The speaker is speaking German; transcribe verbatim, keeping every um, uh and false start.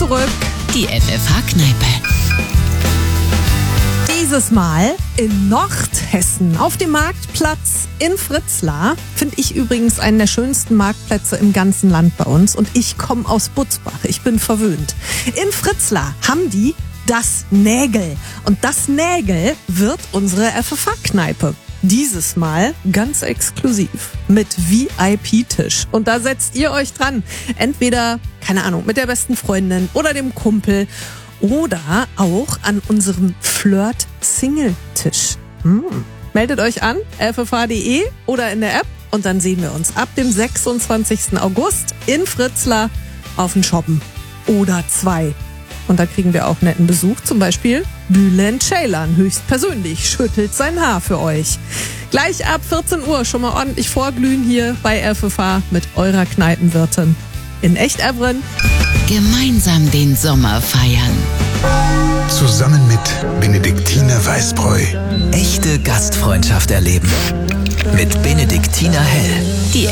zurück. Die F F H-Kneipe. Dieses Mal in Nordhessen auf dem Marktplatz in Fritzlar. Finde ich übrigens einen der schönsten Marktplätze im ganzen Land bei uns. Und ich komme aus Butzbach. Ich bin verwöhnt. In Fritzlar haben die das Nägel. Und das Nägel wird unsere F F H-Kneipe. Dieses Mal ganz exklusiv mit V I P-Tisch. Und da setzt ihr euch dran. Entweder, keine Ahnung, mit der besten Freundin oder dem Kumpel oder auch an unserem Flirt-Single-Tisch. Hm. Meldet euch an, f f h punkt d e oder in der App und dann sehen wir uns ab dem sechsundzwanzigsten August in Fritzlar auf den Shoppen. Oder zwei. Und da kriegen wir auch netten Besuch, zum Beispiel Bülent Ceylan höchstpersönlich schüttelt sein Haar für euch. Gleich ab vierzehn Uhr schon mal ordentlich vorglühen hier bei F F H mit eurer Kneipenwirtin in Echt-Evren. Gemeinsam den Sommer feiern. Zusammen mit Benediktiner Weißbräu. Echte Gastfreundschaft erleben. Mit Benediktiner Hell. Die